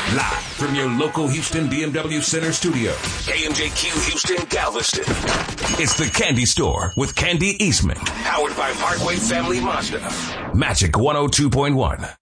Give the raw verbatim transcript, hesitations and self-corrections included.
Live from your local Houston B M W Center studio, K M J Q Houston Galveston. It's the Candy Store with Candy Eastman. Powered by Parkway Family Mazda. Magic one oh two point one.